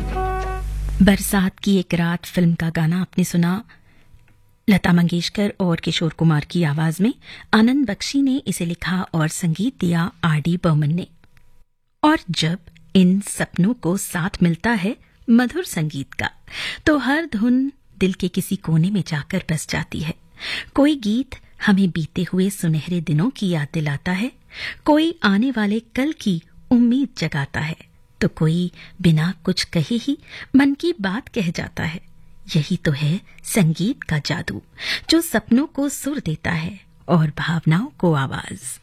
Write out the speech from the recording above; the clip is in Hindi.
बरसात की एक रात फिल्म का गाना आपने सुना। लता मंगेशकर और किशोर कुमार की आवाज में आनंद बख्शी ने इसे लिखा और संगीत दिया आर.डी. बर्मन ने। और जब इन सपनों को साथ मिलता है मधुर संगीत का, तो हर धुन दिल के किसी कोने में जाकर बस जाती है। कोई गीत हमें बीते हुए सुनहरे दिनों की याद दिलाता है, कोई आने वाले कल की उम्मीद जगाता है, तो कोई बिना कुछ कहे ही मन की बात कह जाता है। यही तो है संगीत का जादू, जो सपनों को सुर देता है और भावनाओं को आवाज।